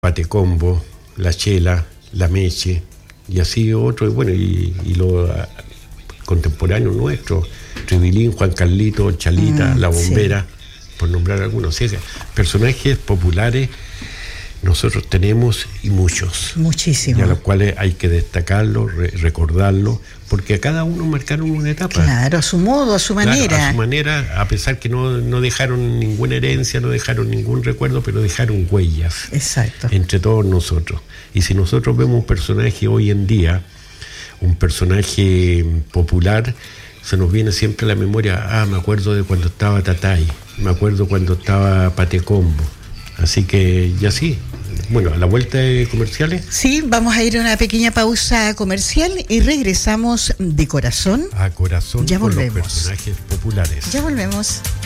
Patecombo, La Chela, La Meche, y así otros, bueno, y los contemporáneos nuestros, Tribilín, Juan Carlito, Chalita, La Bombera, sí, por nombrar algunos. O sea, personajes populares nosotros tenemos y muchos. Muchísimos. Y a los cuales hay que destacarlos, recordarlos, porque a cada uno marcaron una etapa. Claro, a su modo, a su manera. Claro, a su manera, a pesar que no dejaron ninguna herencia, no dejaron ningún recuerdo, pero dejaron huellas. Exacto. Entre todos nosotros. Y si nosotros vemos un personaje hoy en día, un personaje popular, se nos viene siempre a la memoria, me acuerdo de cuando estaba Tatay, me acuerdo cuando estaba Patecombo. Así que ya sí. Bueno, a la vuelta de comerciales. Sí, vamos a ir a una pequeña pausa comercial y regresamos de corazón. A corazón ya con volvemos. Los personajes populares. Ya volvemos.